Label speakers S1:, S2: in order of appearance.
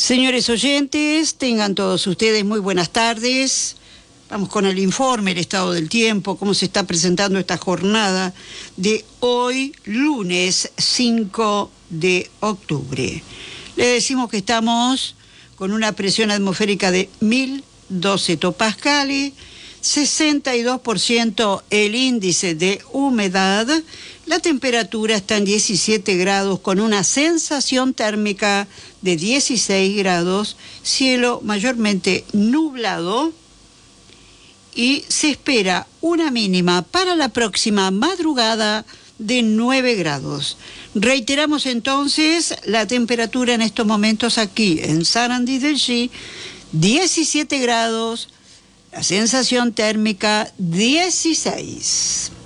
S1: Señores oyentes, tengan todos ustedes muy buenas tardes. Vamos con el informe, el estado del tiempo, cómo se está presentando esta jornada de hoy, lunes 5 de octubre. Le decimos que estamos con una presión atmosférica de 1012 hectopascales, 62% el índice de humedad, la temperatura está en 17 grados con una sensación térmica de 16 grados, cielo mayormente nublado y se espera una mínima para la próxima madrugada de 9 grados. Reiteramos entonces la temperatura en estos momentos aquí en Sarandí del G, 17 grados, la sensación térmica 16.